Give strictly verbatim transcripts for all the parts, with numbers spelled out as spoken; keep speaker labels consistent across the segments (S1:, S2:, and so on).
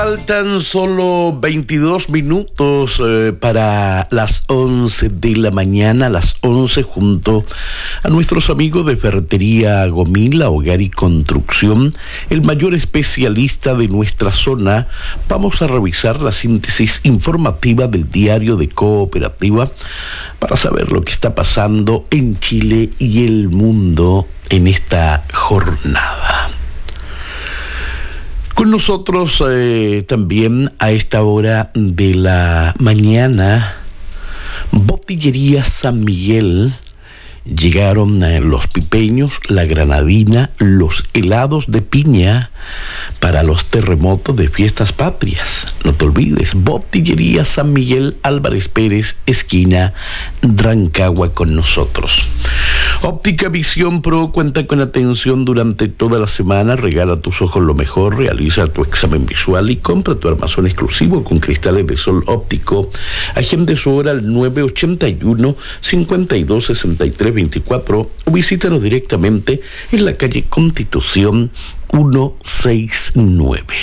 S1: Faltan solo veintidós minutos eh, para las once de la mañana, las once, junto a nuestros amigos de Ferretería Gomila, Hogar y Construcción, el mayor especialista de nuestra zona. Vamos a revisar la síntesis informativa del diario de Cooperativa para saber lo que está pasando en Chile y el mundo en esta jornada. Con nosotros eh, también a esta hora de la mañana, Botillería San Miguel. Llegaron eh, los pipeños, la granadina, los helados de piña para los terremotos de Fiestas Patrias. No te olvides, Botillería San Miguel, Álvarez Pérez, esquina Rancagua, con nosotros. Óptica Visión Pro cuenta con atención durante toda la semana. Regala a tus ojos lo mejor, realiza tu examen visual y compra tu armazón exclusivo con cristales de sol óptico. Agende su hora al nueve ochenta y uno, cincuenta y dos, sesenta y tres veinticuatro o visítanos directamente en la calle Constitución ciento sesenta y nueve.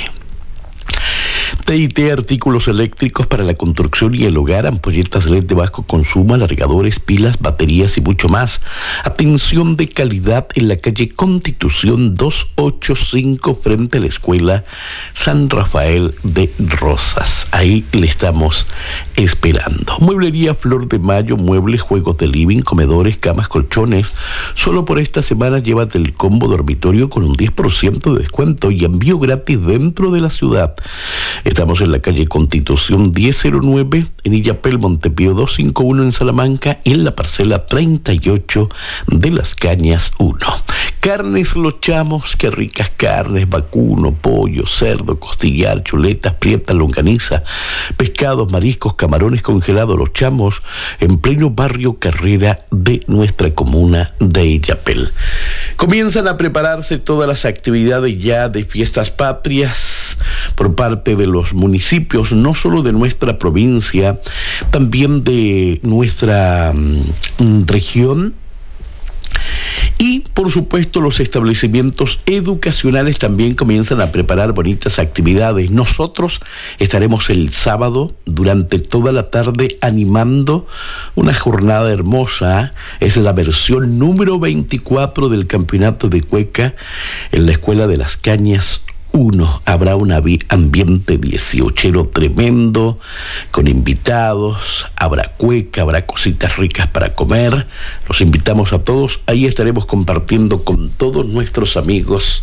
S1: T y T Artículos eléctricos para la construcción y el hogar, ampolletas L E D de bajo consumo, alargadores, pilas, baterías y mucho más. Atención de calidad en la calle Constitución doscientos ochenta y cinco, frente a la Escuela San Rafael de Rosas. Ahí le estamos esperando. Mueblería Flor de Mayo, muebles, juegos de living, comedores, camas, colchones. Solo por esta semana llévate el combo dormitorio con un diez por ciento de descuento y envío gratis dentro de la ciudad. Estamos en la calle Constitución diez cero nueve, en Illapel, Montepío doscientos cincuenta y uno en Salamanca, y en la parcela treinta y ocho de Las Cañas uno. Carnes Los Chamos, qué ricas carnes: vacuno, pollo, cerdo, costillar, chuletas, prieta, longaniza, pescados, mariscos, camarones congelados. Los Chamos, en pleno barrio Carrera de nuestra comuna de Illapel. Comienzan a prepararse todas las actividades ya de Fiestas Patrias por parte de los municipios, no solo de nuestra provincia, también de nuestra mm, región. Y, por supuesto, los establecimientos educacionales también comienzan a preparar bonitas actividades. Nosotros estaremos el sábado durante toda la tarde animando una jornada hermosa. Es la versión número veinticuatro del Campeonato de Cueca en la Escuela de Las Cañas uno. Habrá un ambiente dieciochero tremendo, con invitados, habrá cueca, habrá cositas ricas para comer. Los invitamos a todos. Ahí estaremos compartiendo con todos nuestros amigos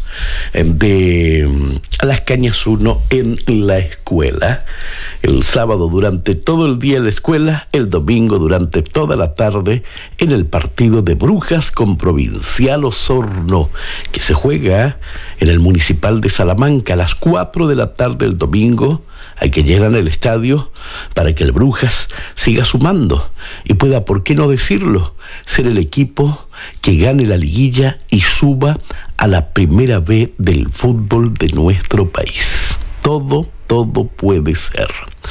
S1: de Las Cañas uno en la escuela. El sábado durante todo el día en la escuela, el domingo durante toda la tarde en el partido de Brujas con Provincial Osorno, que se juega en el Municipal de Salamanca a las cuatro de la tarde el domingo. Hay que llegar al estadio para que el Brujas siga sumando y pueda, ¿por qué no decirlo?, ser el equipo que gane la liguilla y suba a la primera B del fútbol de nuestro país. Todo, todo puede ser.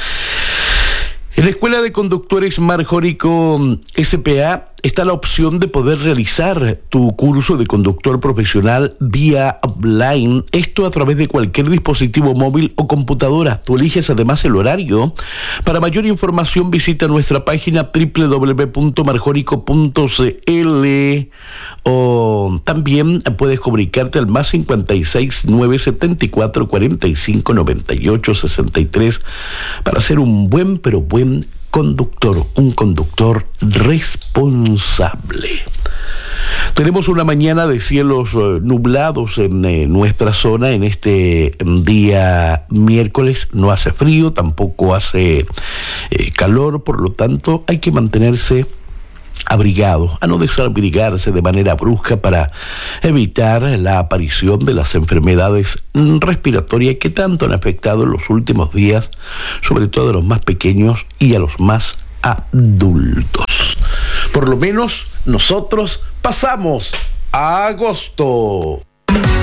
S1: En la Escuela de Conductores Marjónico S P A está la opción de poder realizar tu curso de conductor profesional vía online, esto a través de cualquier dispositivo móvil o computadora. Tú eliges además el horario. Para mayor información visita nuestra página doble u doble u doble u punto marjónico punto c l o también puedes comunicarte al más cincuenta y seis, nueve setenta y cuatro, cuarenta y cinco, noventa y ocho, sesenta y tres para ser un buen, pero buen conductor, un conductor responsable. Tenemos una mañana de cielos eh, nublados en eh, nuestra zona en este día miércoles. No hace frío, tampoco hace eh, calor, por lo tanto hay que mantenerse abrigado, a no desabrigarse de manera brusca para evitar la aparición de las enfermedades respiratorias que tanto han afectado en los últimos días, sobre todo a los más pequeños y a los más adultos. Por lo menos nosotros pasamos a agosto.